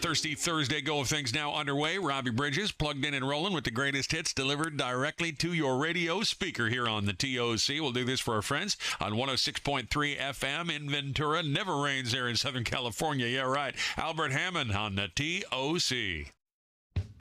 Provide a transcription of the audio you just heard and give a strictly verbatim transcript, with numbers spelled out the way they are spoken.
Thirsty Thursday go of things now underway. Robbie Bridges plugged in and rolling with the greatest hits delivered directly to your radio speaker here on the T O C. We'll do this for our friends on one oh six point three F M in Ventura. Never rains there in Southern California. Yeah, right. Albert Hammond on the T O C.